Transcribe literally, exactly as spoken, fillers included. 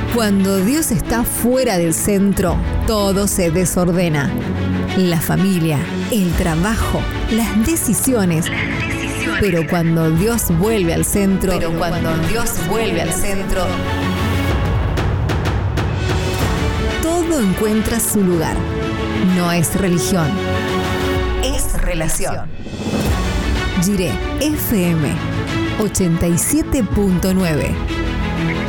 Cuando Dios está fuera del centro, todo se desordena. La familia, el trabajo, las decisiones. Las decisiones. Pero cuando Dios vuelve al centro, Pero cuando Dios vuelve al centro, todo encuentra su lugar. No es religión, es relación. Jiré F M ochenta y siete punto nueve.